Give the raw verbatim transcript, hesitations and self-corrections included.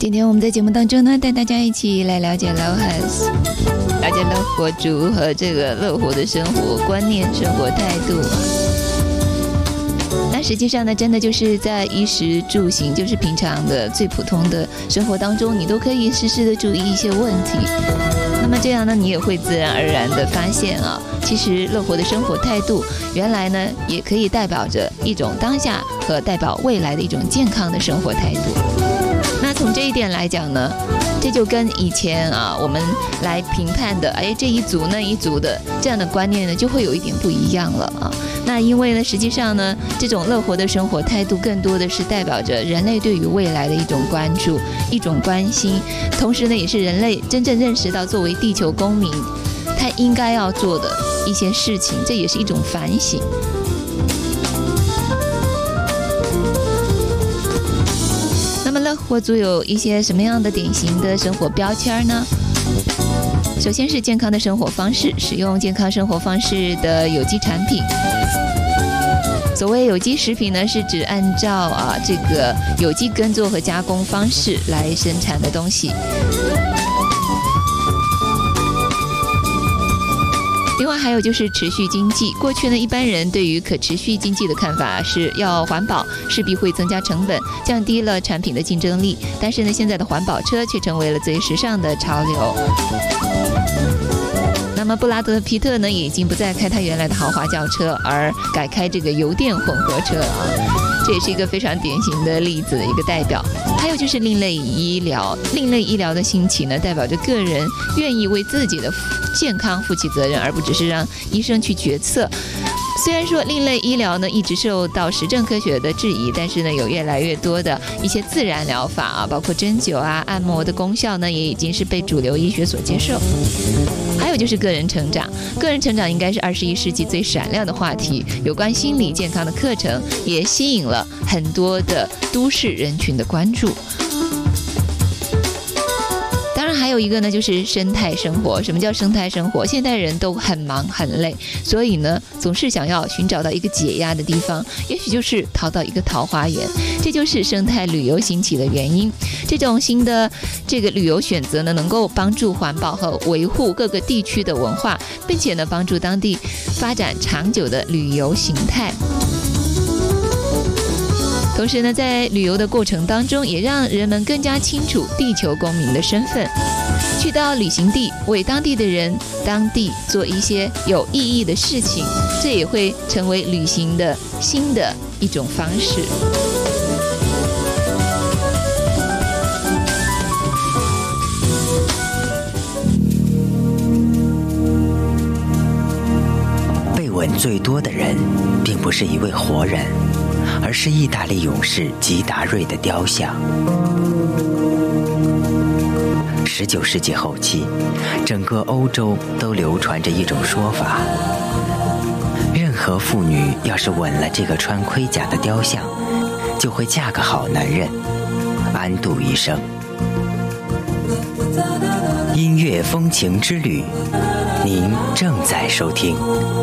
今天我们在节目当中呢，带大家一起来了解老汉，了解乐活族和这个乐活的生活观念、生活态度啊。那实际上呢，真的就是在衣食住行，就是平常的最普通的生活当中，你都可以时时的注意一些问题。那么这样呢，你也会自然而然的发现啊，其实乐活的生活态度，原来呢也可以代表着一种当下和代表未来的一种健康的生活态度。那从这一点来讲呢，这就跟以前啊我们来评判的，哎这一族那一族的这样的观念呢，就会有一点不一样了啊。那因为呢，实际上呢，这种乐活的生活态度，更多的是代表着人类对于未来的一种关注、一种关心，同时呢，也是人类真正认识到作为地球公民，他应该要做的一些事情，这也是一种反省。那么乐活族有一些什么样的典型的生活标签呢？首先是健康的生活方式，使用健康生活方式的有机产品。所谓有机食品呢，是指按照啊这个有机耕作和加工方式来生产的东西。另外还有就是持续经济，过去呢，一般人对于可持续经济的看法是要环保，势必会增加成本，降低了产品的竞争力。但是呢，现在的环保车却成为了最时尚的潮流。那么布拉德皮特呢，也已经不再开他原来的豪华轿车，而改开这个油电混合车啊，这也是一个非常典型的例子的一个代表。还有就是另类医疗，另类医疗的兴起呢，代表着个人愿意为自己的健康负起责任，而不只是让医生去决策。虽然说另类医疗呢一直受到实证科学的质疑，但是呢有越来越多的一些自然疗法啊，包括针灸啊、按摩的功效呢，也已经是被主流医学所接受。还有就是个人成长，个人成长应该是二十一世纪最闪亮的话题。有关心理健康的课程也吸引了很多的都市人群的关注。当然还有一个呢，就是生态生活。什么叫生态生活？现代人都很忙很累，所以呢总是想要寻找到一个解压的地方，也许就是逃到一个桃花源，这就是生态旅游兴起的原因。这种新的这个旅游选择呢，能够帮助环保和维护各个地区的文化，并且呢帮助当地发展长久的旅游形态。同时呢，在旅游的过程当中，也让人们更加清楚地球公民的身份。去到旅行地，为当地的人、当地做一些有意义的事情，这也会成为旅行的新的一种方式。 被吻最多的人，并不是一位活人，而是意大利勇士吉达瑞的雕像。十九世纪后期，整个欧洲都流传着一种说法：任何妇女要是吻了这个穿盔甲的雕像，就会嫁个好男人，安度一生。音乐风情之旅，您正在收听。